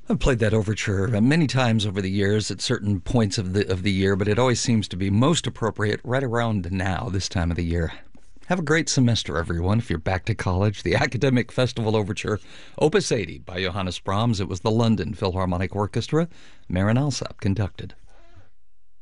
I've played that overture many times over the years at certain points of the year, but it always seems to be most appropriate right around now, this time of the year. Have a great semester, everyone. If you're back to college, the Academic Festival Overture, Opus 80 by Johannes Brahms. It was the London Philharmonic Orchestra. Marin Alsop conducted.